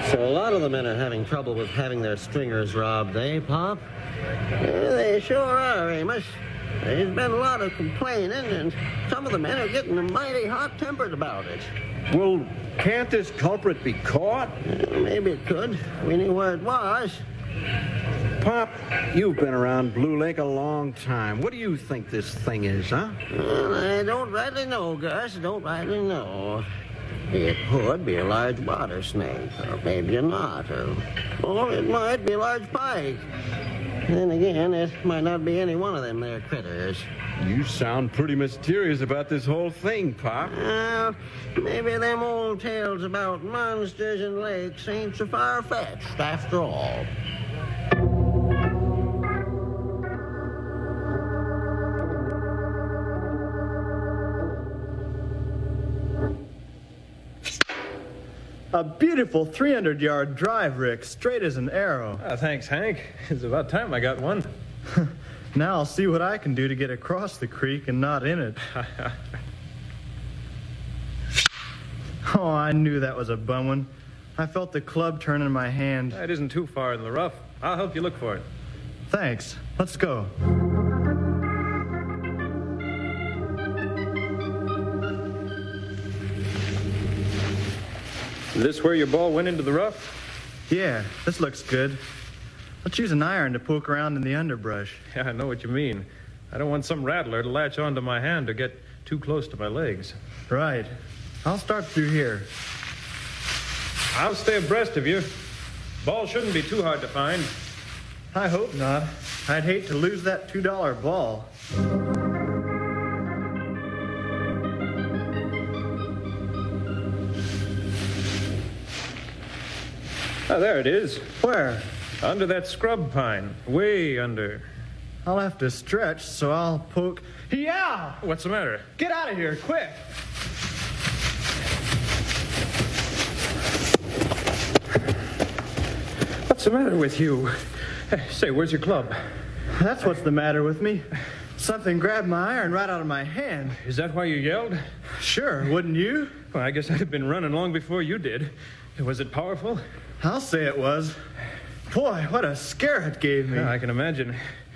So a lot of the men are having trouble with having their stringers robbed, eh, Pop? Yeah, they sure are, Amos. There's been a lot of complaining, and some of the men are getting mighty hot-tempered about it. Well, can't this culprit be caught? Maybe it could. We knew where it was. Pop, you've been around Blue Lake a long time. What do you think this thing is, huh? Well, I don't rightly know, Gus. Don't rightly know. It could be a large water snake, or maybe not, or it might be a large pike. Then again, it might not be any one of them there critters. You sound pretty mysterious about this whole thing, Pop. Well, maybe them old tales about monsters and lakes ain't so far-fetched after all. A beautiful 300-yard drive, Rick, straight as an arrow. Thanks, Hank. It's about time I got one. Now I'll see what I can do to get across the creek and not in it. Oh, I knew that was a bum one. I felt the club turn in my hand. It isn't too far in the rough. I'll help you look for it. Thanks. Let's go. Is this where your ball went into the rough? Yeah, this looks good. Let's use an iron to poke around in the underbrush. Yeah, I know what you mean. I don't want some rattler to latch onto my hand or get too close to my legs. Right. I'll start through here. I'll stay abreast of you. Ball shouldn't be too hard to find. I hope not. I'd hate to lose that $2 ball. Ah, there it is. Where? Under that scrub pine. Way under. I'll have to stretch, so I'll poke. Yeah! What's the matter? Get out of here, quick! What's the matter with you? Say, where's your club? That's what's the matter with me. Something grabbed my iron right out of my hand. Is that why you yelled? Sure, wouldn't you? Well, I guess I'd have been running long before you did. Was it powerful? I'll say it was. Boy, what a scare it gave me. Yeah, I can imagine.